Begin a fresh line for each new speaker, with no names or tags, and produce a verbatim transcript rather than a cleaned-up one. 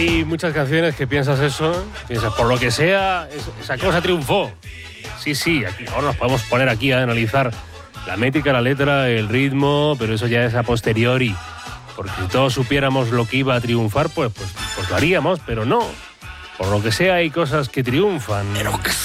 Hay muchas canciones que piensas eso, piensas, por lo que sea, esa cosa triunfó. Sí, sí, aquí, ahora nos podemos poner aquí a analizar la métrica, la letra, el ritmo, pero eso ya es a posteriori. Porque si todos supiéramos lo que iba a triunfar, pues, pues, pues lo haríamos, pero no. Por lo que sea, hay cosas que triunfan.
Pero que